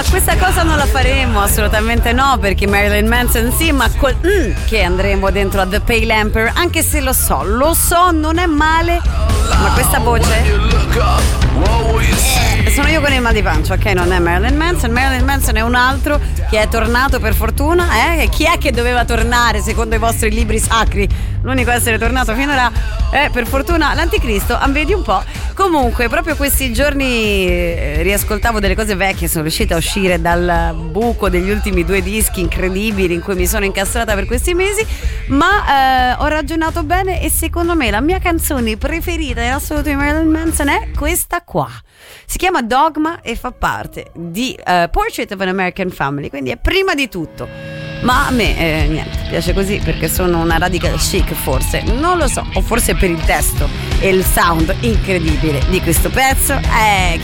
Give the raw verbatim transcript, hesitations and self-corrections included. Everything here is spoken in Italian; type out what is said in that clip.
questa cosa non la faremo, assolutamente no, perché Marilyn Manson sì, ma col mm, che andremo dentro a The Pale Emperor, anche se lo so, lo so, non è male, ma questa voce eh, sono io con il mal di pancia, ok? Non è Marilyn Manson. Marilyn Manson è un altro che è tornato per fortuna, eh? E chi è che doveva tornare secondo i vostri libri sacri? L'unico a essere tornato finora è per fortuna l'anticristo, vedi un po'. Comunque proprio questi giorni eh, riascoltavo delle cose vecchie, sono riuscita a uscire dal buco degli ultimi due dischi incredibili in cui mi sono incastrata per questi mesi, ma eh, ho ragionato bene e secondo me la mia canzone preferita in assoluto di Marilyn Manson è questa qua. Si chiama Dogma e fa parte di uh, Portrait of an American Family, quindi è prima di tutto. Ma a me eh, niente, piace così perché sono una radical chic, forse, non lo so, o forse per il testo e il sound incredibile di questo pezzo, eh,